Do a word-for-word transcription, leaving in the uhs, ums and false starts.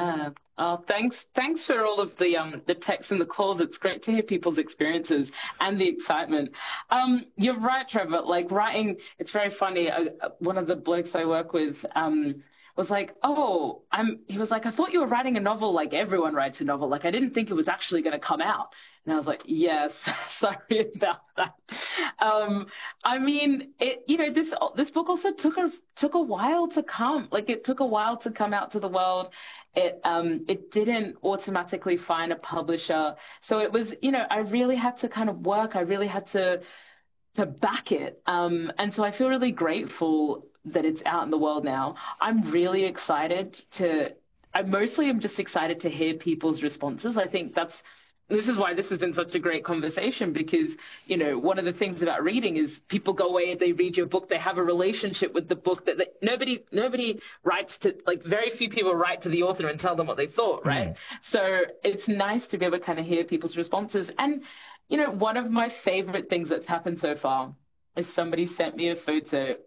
Yeah. Oh, thanks. Thanks for all of the um the texts and the calls. It's great to hear people's experiences and the excitement. Um, you're right, Trevor. Like writing, it's very funny. Uh, uh, one of the blokes I work with um was like, "Oh, I'm." He was like, "I thought you were writing a novel like everyone writes a novel. Like I didn't think it was actually going to come out." And I was like, "Yes, sorry about that." Um, I mean, it. You know, this this book also took a took a while to come. Like it took a while to come out to the world. It um it didn't automatically find a publisher. So it was, you know, I really had to kind of work. I really had to to back it. Um and so I feel really grateful that it's out in the world now. I'm really excited to I mostly am just excited to hear people's responses. I think that's this is why this has been such a great conversation because, you know, one of the things about reading is people go away, they read your book, they have a relationship with the book that they, nobody nobody writes to, like very few people write to the author and tell them what they thought, right? Mm. So it's nice to be able to kind of hear people's responses. And, you know, one of my favorite things that's happened so far is somebody sent me a photo